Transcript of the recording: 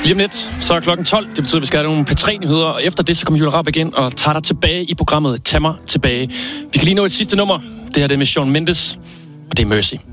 Lige om lidt, så er klokken 12. Det betyder, at vi skal have nogle P3-nyheder, og efter det, så kommer Julie Rapp igen og tager dig tilbage i programmet Tag mig tilbage. Vi kan lige nå et sidste nummer. Det her det er med Shawn Mendes, og det er Mercy.